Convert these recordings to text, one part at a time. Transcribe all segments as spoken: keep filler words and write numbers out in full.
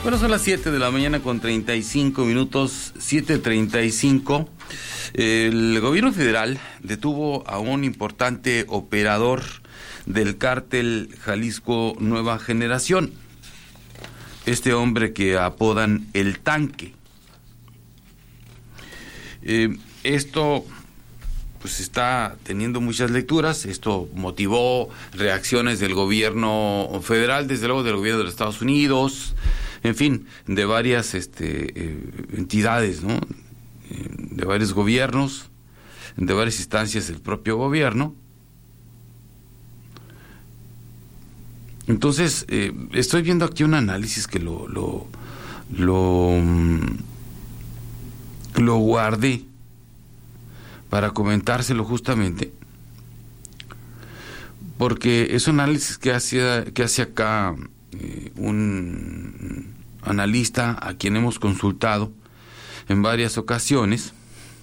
Bueno, son las siete de la mañana con treinta y cinco minutos, siete treinta y cinco. El gobierno federal detuvo a un importante operador del cártel Jalisco Nueva Generación. Este hombre que apodan El Tanque. Eh, esto pues está teniendo muchas lecturas. Esto motivó reacciones del gobierno federal, desde luego del gobierno de los Estados Unidos, en fin, de varias este, eh, entidades, ¿no? Eh, de varios gobiernos, de varias instancias del propio gobierno. Entonces, eh, estoy viendo aquí un análisis que lo lo lo, lo guardé para comentárselo justamente, porque es un análisis que hace, que hace acá eh, un analista a quien hemos consultado en varias ocasiones,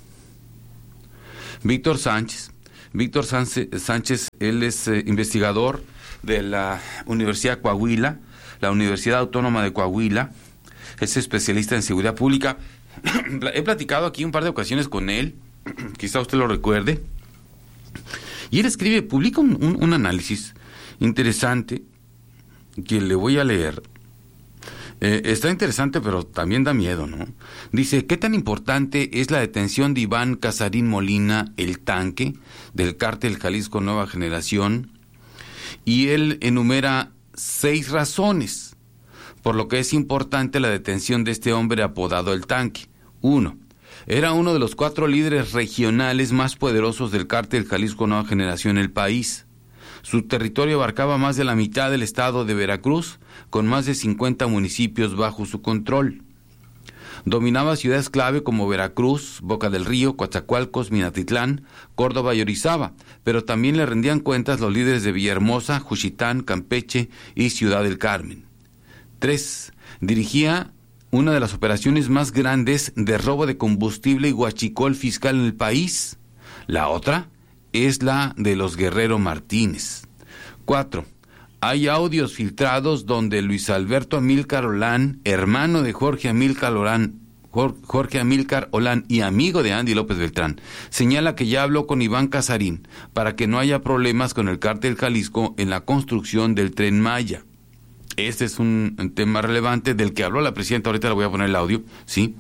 Víctor Sánchez. Víctor Sánchez, él es eh, investigador de la Universidad de Coahuila, la Universidad Autónoma de Coahuila, es especialista en seguridad pública. He platicado aquí un par de ocasiones con él, quizá usted lo recuerde, y él escribe, publica un, un, un análisis interesante que le voy a leer. Eh, está interesante, pero también da miedo, ¿no? Dice, ¿qué tan importante es la detención de Iván Casarín Molina, El Tanque, del cártel Jalisco Nueva Generación? Y él enumera seis razones por lo que es importante la detención de este hombre apodado El Tanque. Uno, era uno de los cuatro líderes regionales más poderosos del cártel Jalisco Nueva Generación en el país. Su territorio abarcaba más de la mitad del estado de Veracruz, con más de cincuenta municipios bajo su control. Dominaba ciudades clave como Veracruz, Boca del Río, Coatzacoalcos, Minatitlán, Córdoba y Orizaba, pero también le rendían cuentas los líderes de Villahermosa, Juchitán, Campeche y Ciudad del Carmen. Tres, dirigía una de las operaciones más grandes de robo de combustible y huachicol fiscal en el país. La otra es la de los Guerrero Martínez. Cuatro, hay audios filtrados donde Luis Alberto Amílcar Olán, hermano de Jorge Amílcar Olán, Jorge Amílcar Olán y amigo de Andy López Beltrán, señala que ya habló con Iván Casarín para que no haya problemas con el cártel Jalisco en la construcción del Tren Maya. Este es un, un tema relevante del que habló la presidenta, ahorita le voy a poner el audio, ¿sí?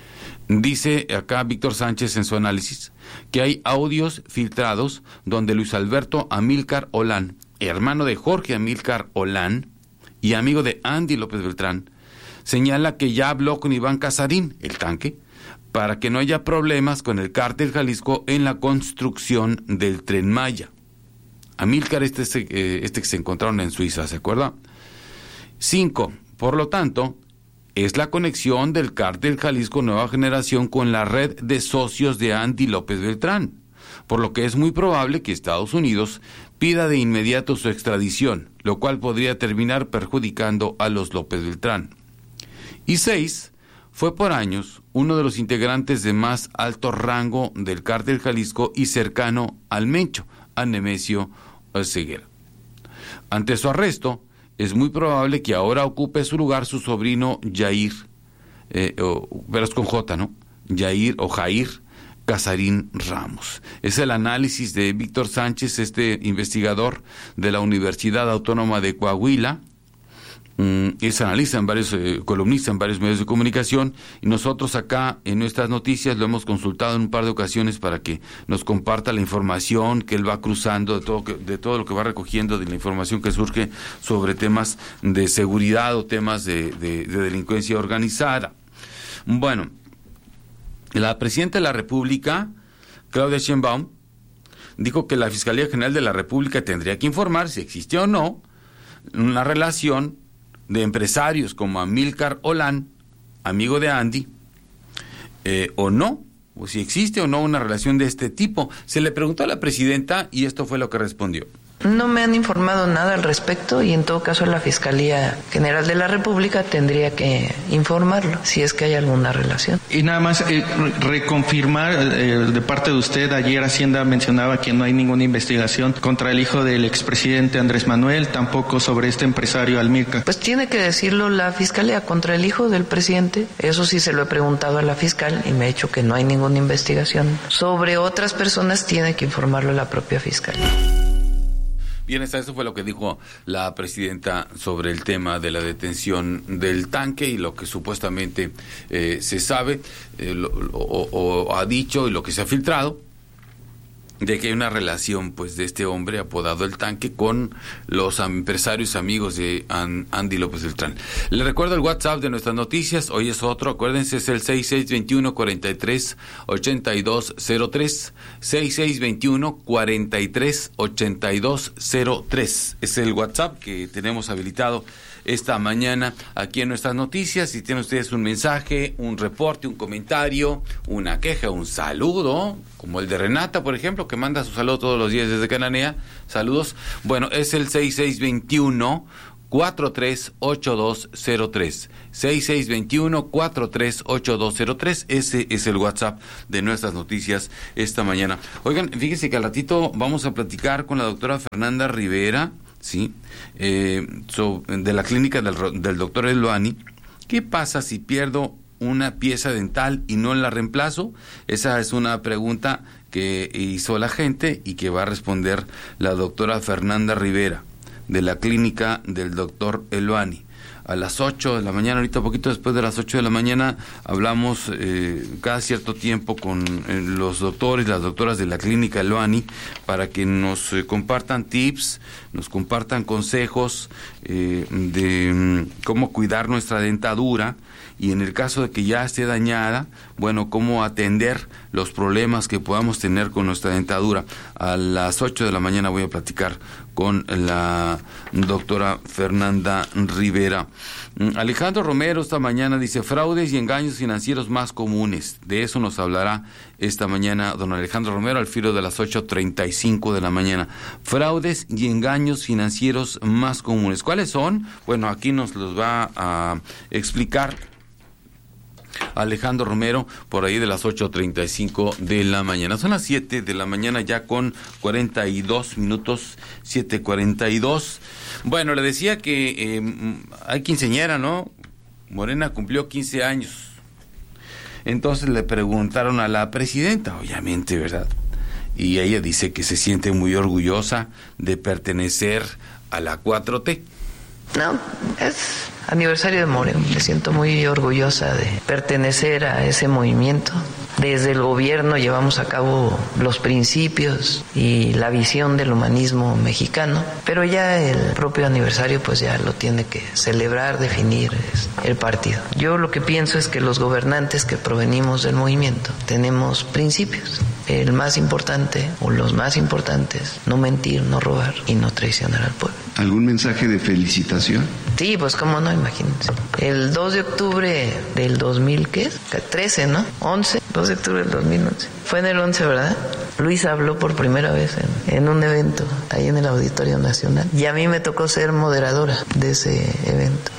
Dice acá Víctor Sánchez en su análisis que hay audios filtrados donde Luis Alberto Amílcar Olán, hermano de Jorge Amílcar Olán y amigo de Andy López Beltrán, señala que ya habló con Iván Casarín, El Tanque, para que no haya problemas con el cártel Jalisco en la construcción del Tren Maya. Amílcar, este, este, este que se encontraron en Suiza, ¿se acuerda? Cinco, por lo tanto, es la conexión del cártel Jalisco Nueva Generación con la red de socios de Andy López Beltrán, por lo que es muy probable que Estados Unidos pida de inmediato su extradición, lo cual podría terminar perjudicando a los López Beltrán. Y seis, fue por años uno de los integrantes de más alto rango del cártel Jalisco y cercano al Mencho, a Nemesio Ceguera. Ante su arresto, es muy probable que ahora ocupe su lugar su sobrino Jair, eh, o, pero es con J, ¿no? Jair o Jair Casarín Ramos. Es el análisis de Víctor Sánchez, este investigador de la Universidad Autónoma de Coahuila. Mm, es analista en varios, eh, columnista en varios medios de comunicación, y nosotros acá en nuestras noticias lo hemos consultado en un par de ocasiones para que nos comparta la información que él va cruzando, de todo, de todo lo que va recogiendo, de la información que surge sobre temas de seguridad o temas de, de, de delincuencia organizada. Bueno, la presidenta de la República, Claudia Sheinbaum, dijo que la Fiscalía General de la República tendría que informar si existe o no una relación de empresarios como Amílcar Olán, amigo de Andy, eh, o no, o si existe o no una relación de este tipo. Se le preguntó a la presidenta y esto fue lo que respondió. No me han informado nada al respecto y en todo caso la Fiscalía General de la República tendría que informarlo si es que hay alguna relación. Y nada más eh, reconfirmar eh, de parte de usted, ayer Hacienda mencionaba que no hay ninguna investigación contra el hijo del expresidente Andrés Manuel, tampoco sobre este empresario Almirca. Pues tiene que decirlo la Fiscalía contra el hijo del presidente. Eso sí se lo he preguntado a la fiscal y me ha dicho que no hay ninguna investigación. Sobre otras personas tiene que informarlo la propia Fiscalía. Bien, eso fue lo que dijo la presidenta sobre el tema de la detención del tanque y lo que supuestamente eh, se sabe eh, lo, o, o ha dicho y lo que se ha filtrado, de que hay una relación pues de este hombre apodado El Tanque con los empresarios amigos de Andy López Beltrán. Les recuerdo el WhatsApp de nuestras noticias, hoy es otro, acuérdense, es el seis seis dos uno, cuatro tres, ocho dos cero tres, seis seis dos uno, cuatro tres, ocho dos cero tres, es el WhatsApp que tenemos habilitado esta mañana aquí en nuestras noticias. Si tienen ustedes un mensaje, un reporte, un comentario, una queja, un saludo, como el de Renata, por ejemplo, que manda su saludo todos los días desde Cananea, saludos, bueno, es el seis seis dos uno, cuatro tres ocho dos cero tres, seis seis dos uno, cuatro tres ocho dos cero tres, ese es el WhatsApp de nuestras noticias esta mañana. Oigan, fíjense que al ratito vamos a platicar con la doctora Fernanda Rivera, sí, eh, so, de la clínica del, del doctor Eloani. ¿Qué pasa si pierdo una pieza dental y no la reemplazo? Esa es una pregunta que hizo la gente y que va a responder la doctora Fernanda Rivera de la clínica del doctor Eloani. A las ocho de la mañana, ahorita poquito después de las ocho de la mañana, hablamos eh, cada cierto tiempo con eh, los doctores, las doctoras de la clínica Eloani, para que nos eh, compartan tips, nos compartan consejos eh, de mm, cómo cuidar nuestra dentadura y en el caso de que ya esté dañada, bueno, cómo atender los problemas que podamos tener con nuestra dentadura. A las ocho de la mañana voy a platicar con la doctora Fernanda Rivera. Alejandro Romero esta mañana dice, fraudes y engaños financieros más comunes. De eso nos hablará esta mañana don Alejandro Romero al filo de las ocho treinta y cinco de la mañana. Fraudes y engaños financieros más comunes. ¿Cuáles son? Bueno, aquí nos los va a explicar Alejandro Romero por ahí de las ocho treinta y cinco de la mañana. Son las siete de la mañana ya con cuarenta y dos minutos, siete cuarenta y dos. Bueno, le decía que eh, hay quinceañera, ¿no? Morena cumplió quince años. Entonces le preguntaron a la presidenta, obviamente, ¿verdad? Y ella dice que se siente muy orgullosa de pertenecer a la cuatro T. No, es aniversario de Morena. Me siento muy orgullosa de pertenecer a ese movimiento. Desde el gobierno llevamos a cabo los principios y la visión del humanismo mexicano, pero ya el propio aniversario pues ya lo tiene que celebrar, definir el partido. Yo lo que pienso es que los gobernantes que provenimos del movimiento tenemos principios. El más importante o los más importantes, no mentir, no robar y no traicionar al pueblo. ¿Algún mensaje de felicitación? Sí, pues cómo no, imagínense. El dos de octubre del dos mil, ¿qué es? trece, ¿no? once, dos de octubre del dos mil once. Fue en el once, ¿verdad? Luis habló por primera vez en, en un evento ahí en el Auditorio Nacional y a mí me tocó ser moderadora de ese evento.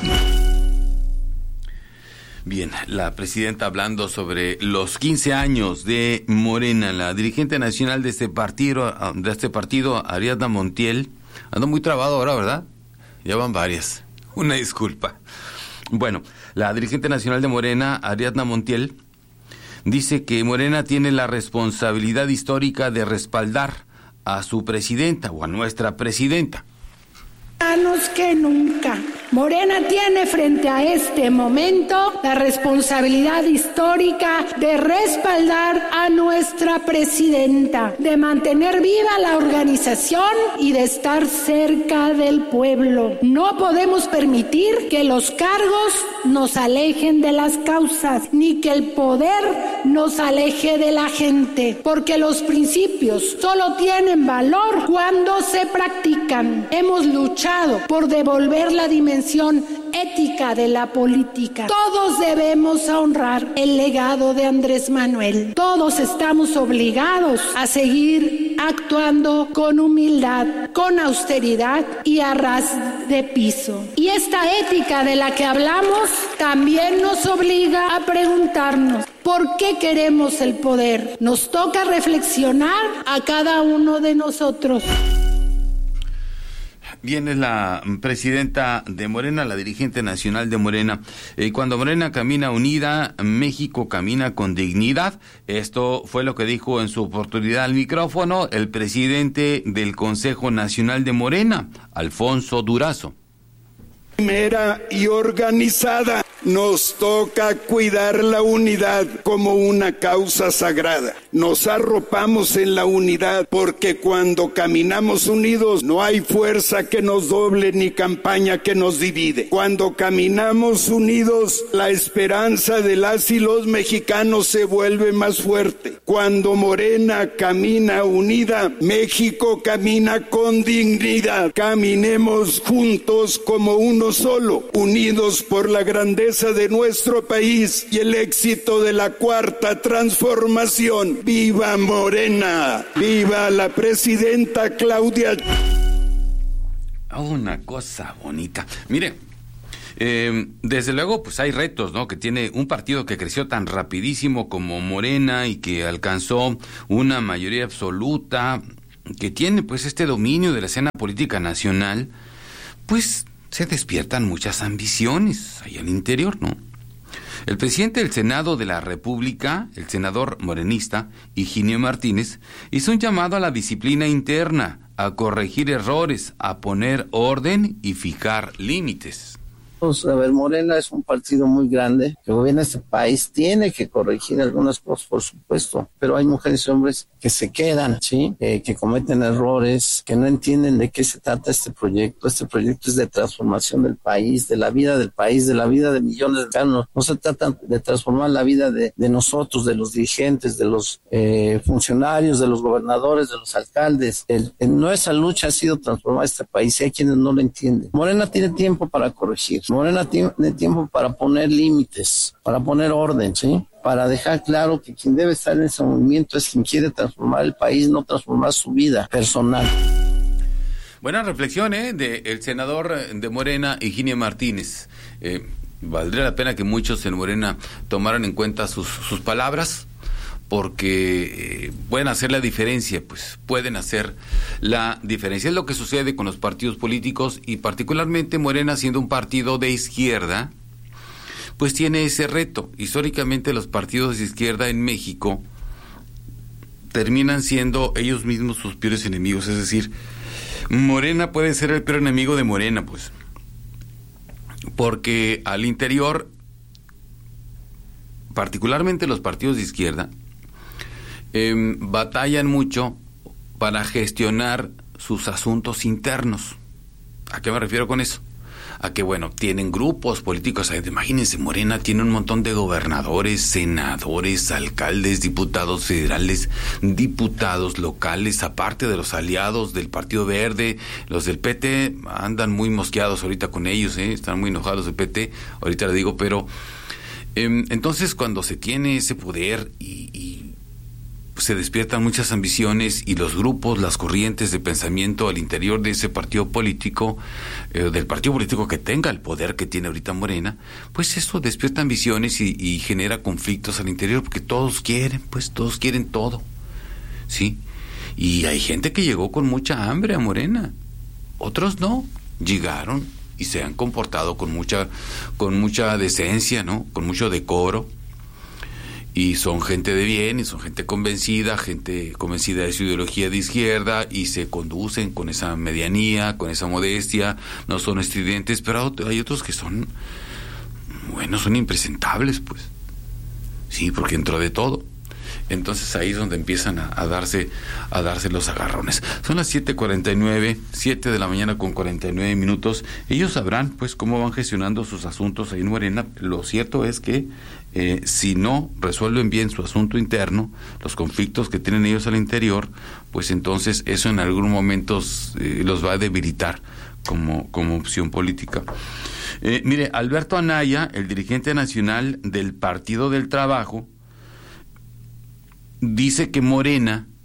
Bien, la presidenta hablando sobre los quince años de Morena, la dirigente nacional de este partido, de este partido, Ariadna Montiel, ando muy trabado ahora, ¿verdad? Ya van varias. Una disculpa. Bueno, la dirigente nacional de Morena, Ariadna Montiel, dice que Morena tiene la responsabilidad histórica de respaldar a su presidenta o a nuestra presidenta. Que nunca. Morena tiene frente a este momento la responsabilidad histórica de respaldar a nuestra presidenta, de mantener viva la organización y de estar cerca del pueblo. No podemos permitir que los cargos nos alejen de las causas, ni que el poder nos aleje de la gente, porque los principios solo tienen valor cuando se practican. Hemos luchado por devolver la dimensión ética de la política. Todos debemos honrar el legado de Andrés Manuel. Todos estamos obligados a seguir actuando con humildad, con austeridad y a ras de piso. Y esta ética de la que hablamos también nos obliga a preguntarnos: ¿por qué queremos el poder? Nos toca reflexionar a cada uno de nosotros. Bien, es la presidenta de Morena, la dirigente nacional de Morena. Eh, cuando Morena camina unida, México camina con dignidad. Esto fue lo que dijo en su oportunidad al micrófono el presidente del Consejo Nacional de Morena, Alfonso Durazo. Primera y organizada, nos toca cuidar la unidad como una causa sagrada. Nos arropamos en la unidad porque cuando caminamos unidos no hay fuerza que nos doble ni campaña que nos divide. Cuando caminamos unidos, la esperanza de las y los mexicanos se vuelve más fuerte. Cuando Morena camina unida, México camina con dignidad. Caminemos juntos como uno solo, unidos por la grandeza de nuestro país y el éxito de la cuarta transformación. ¡Viva Morena! ¡Viva la presidenta Claudia! Una cosa bonita. Mire, eh, desde luego pues hay retos, ¿no? Que tiene un partido que creció tan rapidísimo como Morena y que alcanzó una mayoría absoluta, que tiene pues este dominio de la escena política nacional, pues se despiertan muchas ambiciones ahí al interior, ¿no? El presidente del Senado de la República, el senador morenista Higinio Martínez, hizo un llamado a la disciplina interna, a corregir errores, a poner orden y fijar límites. Pues, a ver, Morena es un partido muy grande que gobierna este país, tiene que corregir algunas cosas, por supuesto, pero hay mujeres y hombres que se quedan, ¿sí? Eh, que cometen errores, que no entienden de qué se trata este proyecto. Este proyecto es de transformación del país, de la vida del país, de la vida de millones de mexicanos. No se trata de transformar la vida de, de nosotros, de los dirigentes, de los eh, funcionarios, de los gobernadores, de los alcaldes. El, el, nuestra lucha ha sido transformar este país y hay quienes no lo entienden. Morena tiene tiempo para corregir. Morena tiene tiempo para poner límites, para poner orden, ¿sí? Para dejar claro que quien debe estar en ese movimiento es quien quiere transformar el país, no transformar su vida personal. Buena reflexión, ¿eh? Del senador de Morena, Higinio Martínez. Eh, valdría la pena que muchos en Morena tomaran en cuenta sus, sus palabras, porque eh, pueden hacer la diferencia, pues pueden hacer la diferencia. Es lo que sucede con los partidos políticos y particularmente Morena, siendo un partido de izquierda, pues tiene ese reto. Históricamente los partidos de izquierda en México terminan siendo ellos mismos sus peores enemigos, es decir, Morena puede ser el peor enemigo de Morena, pues, porque al interior, particularmente los partidos de izquierda, Eh, batallan mucho para gestionar sus asuntos internos. ¿A qué me refiero con eso? A que, bueno, tienen grupos políticos. Imagínense, Morena tiene un montón de gobernadores, senadores, alcaldes, diputados federales, diputados locales, aparte de los aliados del Partido Verde. Los del P T andan muy mosqueados ahorita con ellos, ¿eh? Están muy enojados del P T, ahorita le digo, pero eh, entonces cuando se tiene ese poder y, y se despiertan muchas ambiciones y los grupos, las corrientes de pensamiento al interior de ese partido político, eh, del partido político que tenga el poder que tiene ahorita Morena, pues eso despierta ambiciones y, y genera conflictos al interior, porque todos quieren, pues todos quieren todo, ¿sí? Y hay gente que llegó con mucha hambre a Morena, otros no, llegaron y se han comportado con mucha, con mucha decencia, ¿no? Con mucho decoro. Y son gente de bien, y son gente convencida, gente convencida de su ideología de izquierda, y se conducen con esa medianía, con esa modestia, no son estridentes, pero hay otros que son, bueno, son impresentables, pues. Sí, porque entró de todo. Entonces ahí es donde empiezan a, a darse a darse los agarrones. Son las siete cuarenta y nueve, siete de la mañana con cuarenta y nueve minutos. Ellos sabrán pues cómo van gestionando sus asuntos ahí en Morena. Lo cierto es que eh, si no resuelven bien su asunto interno, los conflictos que tienen ellos al interior, pues entonces eso en algún momento eh, los va a debilitar como, como opción política. Eh, mire, Alberto Anaya, el dirigente nacional del Partido del Trabajo, dice que Morena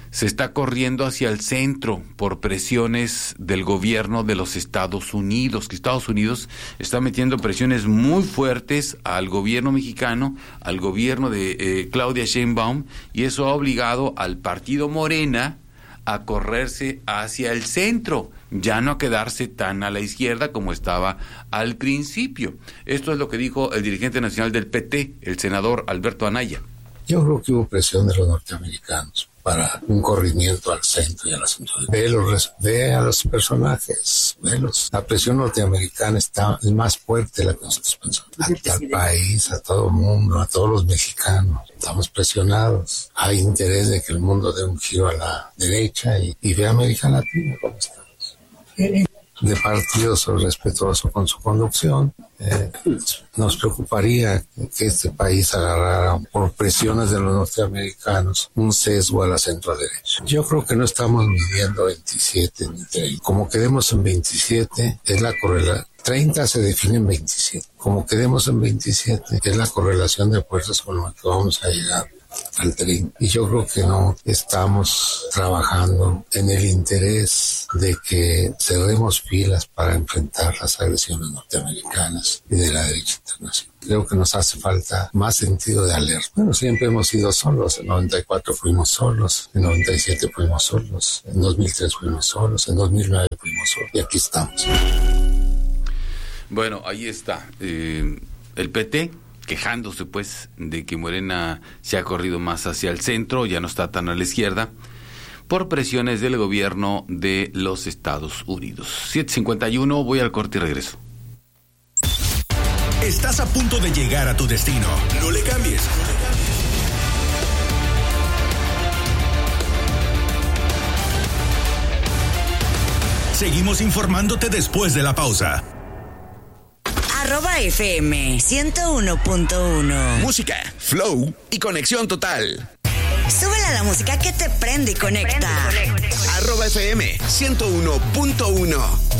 se está corriendo hacia el centro por presiones del gobierno de los Estados Unidos, que Estados Unidos está metiendo presiones muy fuertes al gobierno mexicano, al gobierno de eh, Claudia Sheinbaum, y eso ha obligado al partido Morena a correrse hacia el centro, ya no a quedarse tan a la izquierda como estaba al principio. Esto es lo que dijo el dirigente nacional del P T, el senador Alberto Anaya. Yo creo que hubo presión de los norteamericanos para un corrimiento al centro y al asunto. Ve, los, ve a los personajes, velos. La presión norteamericana está es más fuerte de la que nosotros pensamos. Al país, a todo el mundo, a todos los mexicanos. Estamos presionados. Hay interés de que el mundo dé un giro a la derecha y, y ve a América Latina cómo estamos. De partido soy respetuoso con su conducción. Eh, nos preocuparía que este país agarrara por presiones de los norteamericanos un sesgo a la centro derecha. Yo creo que no estamos midiendo veintisiete ni treinta. Como quedemos en veintisiete es la correlación. treinta se define en veintisiete. Como quedemos en veintisiete es la correlación de fuerzas con la que vamos a llegar al tren. Y yo creo que no estamos trabajando en el interés de que cerremos filas para enfrentar las agresiones norteamericanas y de la derecha internacional. Creo que nos hace falta más sentido de alerta. Bueno, siempre hemos sido solos. En noventa y cuatro fuimos solos, en noventa y siete fuimos solos, en dos mil tres fuimos solos, en dos mil nueve fuimos solos. Y aquí estamos. Bueno, ahí está. Eh, el P T quejándose pues de que Morena se ha corrido más hacia el centro, ya no está tan a la izquierda, por presiones del gobierno de los Estados Unidos. siete cincuenta y uno, voy al corte y regreso. Estás a punto de llegar a tu destino. No le cambies. Seguimos informándote después de la pausa. Arroba F M ciento uno punto uno. Música, flow y conexión total. Súbele a la música que te prende y conecta. Arroba F M ciento uno punto uno.